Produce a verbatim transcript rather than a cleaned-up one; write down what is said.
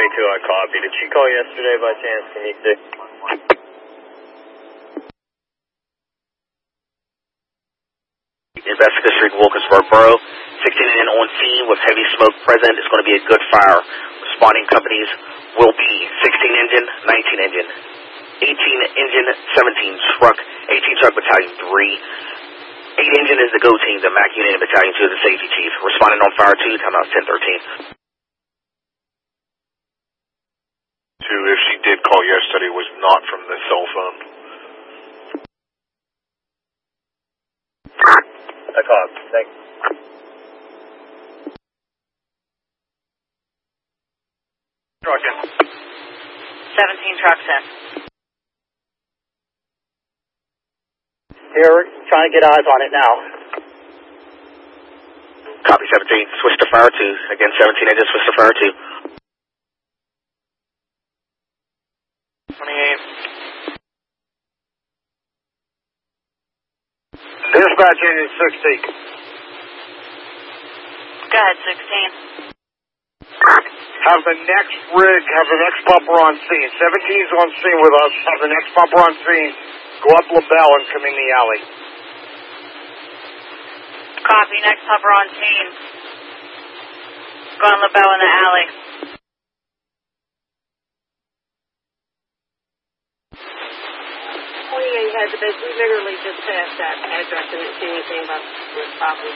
twenty-two, I copy. Did she call yesterday by chance? Can you see? Investigator Street, Wilkinsburg Borough. sixteen Indian on scene with heavy smoke present. It's going to be a good fire. Responding companies will be sixteen Engine, nineteen Engine, eighteen Engine, seventeen Truck, eighteen Truck Battalion three. eight Engine is the go team. The MAC Unit and Battalion two is the safety chief. Responding on fire two, time out ten thirteen. Two, if she did call yesterday, was not from the cell phone. I copy. Thanks. Truck in. seventeen trucks in. Here, we're trying to get eyes on it now. Copy seventeen. Switch to fire two. Again, seventeen Engine, switch to fire two. twenty-eight. Dispatch Engine sixteen. Go ahead, sixteen. Have the next rig, have the next pumper on scene. seventeen's on scene with us. Have the next pumper on scene. Go up LaBelle and come in the alley. Copy, next pumper on scene. Go on LaBelle in the alley. twenty-eight has the base. We literally just passed that address and didn't see anything about this property.